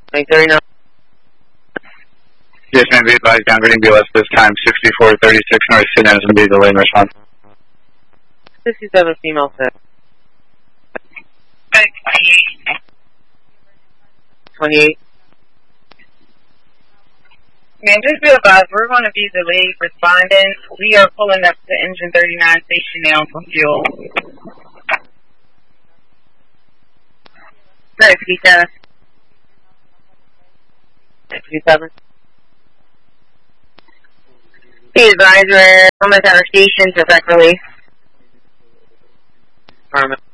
939. Yes, ma'am. Be advised, downgrading BLS this time, 6436 North Sydney, is going to be delayed in response. 67 female set. 28. Ma'am, just be advised, we're going to be delayed responding. We are pulling up to engine 39 station now for fuel. 57. 67. Be advised, we're almost out of station, direct release. Affirmative.